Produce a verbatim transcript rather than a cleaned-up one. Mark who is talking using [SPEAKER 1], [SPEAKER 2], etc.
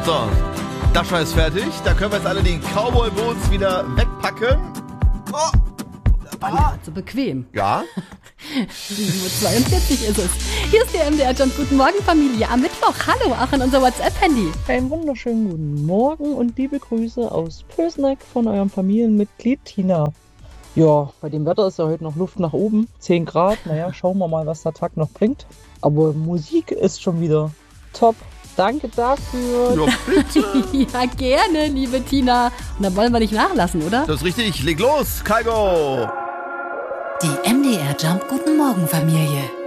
[SPEAKER 1] So, Dascha ist fertig. Da können wir jetzt alle die Cowboy-Boots wieder wegpacken. Oh.
[SPEAKER 2] Ah. So bequem.
[SPEAKER 1] Ja.
[SPEAKER 2] sieben Uhr zweiundvierzig ist es. Hier ist der M D R-Jump. Guten Morgen, Familie. Am Mittwoch. Hallo, auch in unser WhatsApp-Handy.
[SPEAKER 3] Einen wunderschönen guten Morgen und liebe Grüße aus Pößneck von eurem Familienmitglied Tina. Ja, bei dem Wetter ist ja heute noch Luft nach oben. zehn Grad. Naja, schauen wir mal, was der Tag noch bringt. Aber Musik ist schon wieder top. Danke dafür.
[SPEAKER 1] Ja, bitte.
[SPEAKER 2] Ja, gerne, liebe Tina. Und dann wollen wir nicht nachlassen, oder?
[SPEAKER 1] Das ist richtig. Leg los, Kaigo.
[SPEAKER 4] Die M D R-Jump Guten Morgen Familie.